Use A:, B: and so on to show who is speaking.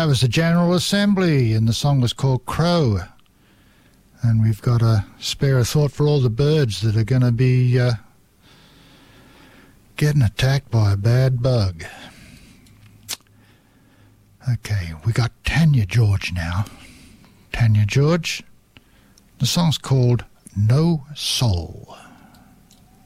A: That was the General Assembly, and the song was called Crow. And we've got a spare thought for all the birds that are going to be getting attacked by a bad bug. Okay, we got Tanya George now. Tanya George. The song's called No Soul.